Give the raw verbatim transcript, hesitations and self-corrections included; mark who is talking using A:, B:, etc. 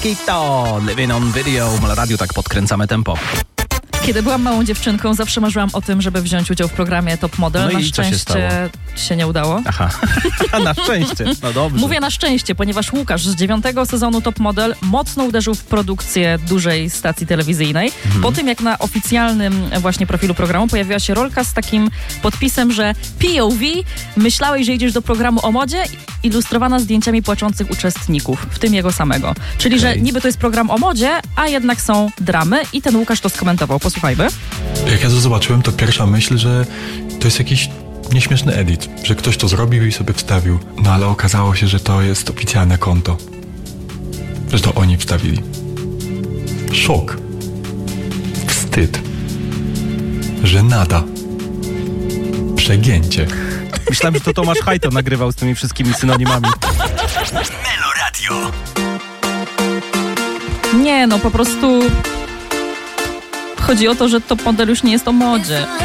A: Mosquito, Living on Video. Na radiu tak podkręcamy tempo.
B: Kiedy byłam małą dziewczynką, zawsze marzyłam o tym, żeby wziąć udział w programie Top Model.
A: No
B: na
A: i co się
B: szczęście
A: stało?
B: się nie udało.
A: Aha, na szczęście. No dobrze.
B: Mówię na szczęście, ponieważ Łukasz z dziewiątego sezonu Top Model mocno uderzył w produkcję dużej stacji telewizyjnej. Mhm. Po tym, jak na oficjalnym właśnie profilu programu pojawiła się rolka z takim podpisem, że P O V, myślałeś, że idziesz do programu o modzie, ilustrowana zdjęciami płaczących uczestników, w tym jego samego. Czyli, okay. że niby to jest program o modzie, a jednak są dramy i ten Łukasz to skomentował. Posłuchajmy.
C: Jak ja to zobaczyłem, to pierwsza myśl, że to jest jakiś nieśmieszny edit, że ktoś to zrobił i sobie wstawił. No ale okazało się, że to jest oficjalne konto. Że to oni wstawili. Szok. Wstyd. Żenada. Przegięcie.
A: Myślałem, że to Tomasz Hajto nagrywał z tymi wszystkimi synonimami.
D: Melo Radio.
B: Nie, no po prostu chodzi o to, że Top Model już nie jest o modzie.